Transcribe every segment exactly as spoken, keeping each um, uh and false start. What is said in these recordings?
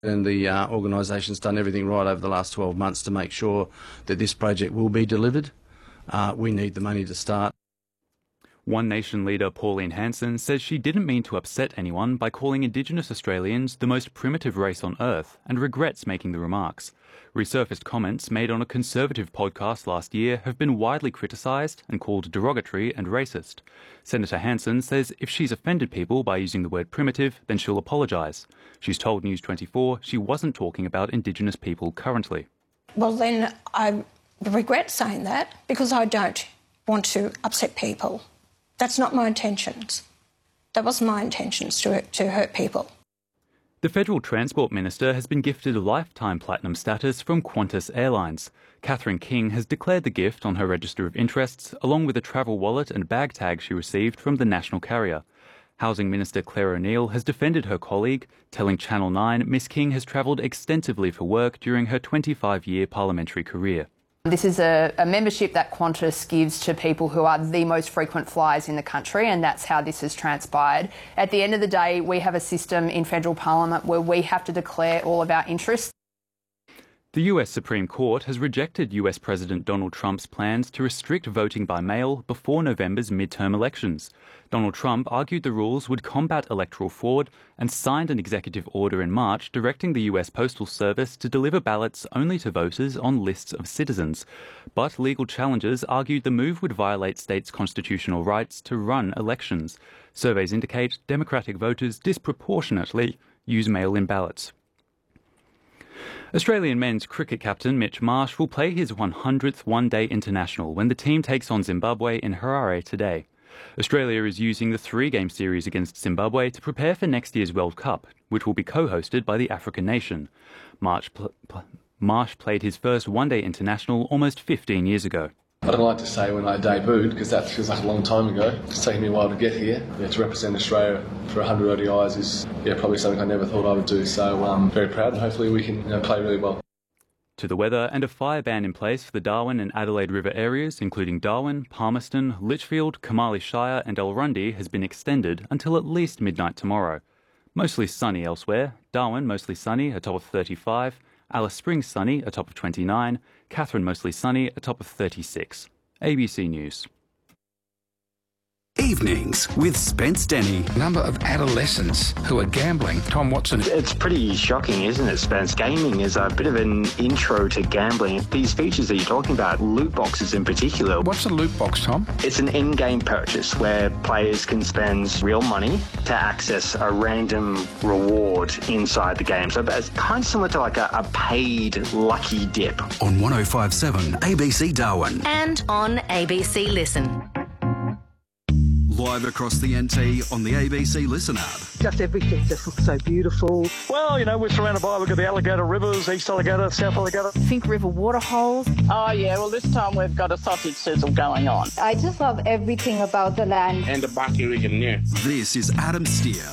And the uh, organisation's done everything right over the last twelve months to make sure that this project will be delivered. Uh, we need the money to start. One Nation leader Pauline Hanson says she didn't mean to upset anyone by calling Indigenous Australians the most primitive race on earth and regrets making the remarks. Resurfaced comments made on a Conservative podcast last year have been widely criticised and called derogatory and racist. Senator Hanson says if she's offended people by using the word primitive, then she'll apologise. She's told News twenty-four she wasn't talking about Indigenous people currently. Well, then I regret saying that because I don't want to upset people. That's not my intentions. That wasn't my intentions to, to hurt people. The Federal Transport Minister has been gifted a lifetime platinum status from Qantas Airlines. Catherine King has declared the gift on her register of interests, along with a travel wallet and bag tag she received from the national carrier. Housing Minister Claire O'Neill has defended her colleague, telling Channel nine Miss King has travelled extensively for work during her twenty-five-year parliamentary career. This is a, a membership that Qantas gives to people who are the most frequent flyers in the country, and that's how this has transpired. At the end of the day, we have a system in federal parliament where we have to declare all of our interests. The U S Supreme Court has rejected U S President Donald Trump's plans to restrict voting by mail before November's midterm elections. Donald Trump argued the rules would combat electoral fraud and signed an executive order in March directing the U S Postal Service to deliver ballots only to voters on lists of citizens. But legal challengers argued the move would violate states' constitutional rights to run elections. Surveys indicate Democratic voters disproportionately use mail-in ballots. Australian men's cricket captain Mitch Marsh will play his one hundredth one-day international when the team takes on Zimbabwe in Harare today. Australia is using the three-game series against Zimbabwe to prepare for next year's World Cup, which will be co-hosted by the African nation. Marsh, pl- pl- Marsh played his first one-day international almost fifteen years ago. I don't like to say when I debuted because that feels like a long time ago. It's taken me a while to get here. Yeah, to represent Australia for one hundred O D Is is yeah, probably something I never thought I would do. So I'm very proud and hopefully we can you know, play really well. To the weather, and a fire ban in place for the Darwin and Adelaide River areas, including Darwin, Palmerston, Litchfield, Kamali Shire and Elrundy, has been extended until at least midnight tomorrow. Mostly sunny elsewhere. Darwin mostly sunny, a top of thirty-five. Alice Springs sunny, a top of twenty-nine. Katherine mostly sunny, a top of thirty-six. A B C News. Evenings with Spence Denny. Number of adolescents who are gambling. Tom Watson. It's pretty shocking, isn't it, Spence? Gaming is a bit of an intro to gambling. These features that you're talking about, loot boxes in particular. What's a loot box, Tom? It's an in-game purchase where players can spend real money to access a random reward inside the game. So it's kind of similar to like a, a paid lucky dip. On one oh five seven A B C Darwin. And on A B C Listen. Live across the N T on the A B C Listen app. Just everything just looks so beautiful. Well, you know, we're surrounded by, we've got the alligator rivers, East Alligator, South Alligator. Fink River waterholes. Oh, yeah, well, this time we've got a sausage sizzle going on. I just love everything about the land. And the Baki region, yeah. This is Adam Steer.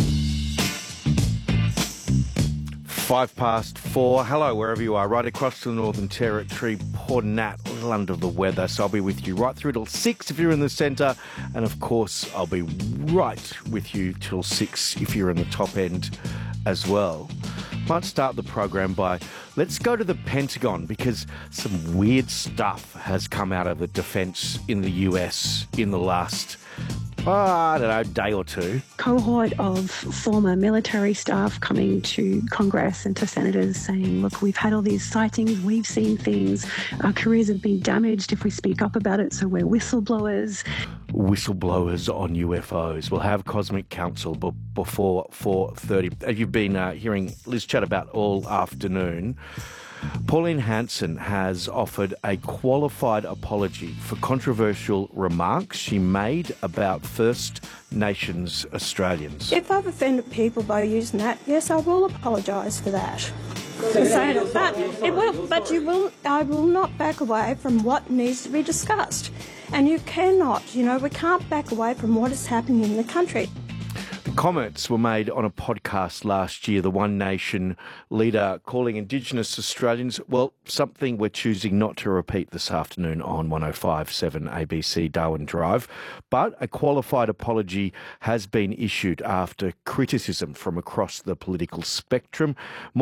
Five past four. Hello, wherever you are, right across the Northern Territory. Poor Nat, a little under the weather, so I'll be with you right through till six if you're in the centre, and of course I'll be right with you till six if you're in the top end as well. Might start the program by let's go to the Pentagon because some weird stuff has come out of the defence in the U S in the last Oh, I don't know, day or two. Cohort of former military staff coming to Congress and to senators saying, look, we've had all these sightings, we've seen things, our careers have been damaged if we speak up about it, so we're whistleblowers. Whistleblowers on U F Os. We'll have Cosmic Council b- before four thirty. You've been uh, hearing Liz chat about all afternoon. Pauline Hanson has offered a qualified apology for controversial remarks she made about First Nations Australians. If I've offended people by using that, yes, I will apologise for that. For saying it, but it will. But you will. I will not back away from what needs to be discussed, and you cannot. You know, we can't back away from what is happening in the country. Comments were made on a podcast last year, the One Nation leader calling Indigenous Australians, well, something we're choosing not to repeat this afternoon on one oh five seven A B C Darwin Drive. But a qualified apology has been issued after criticism from across the political spectrum.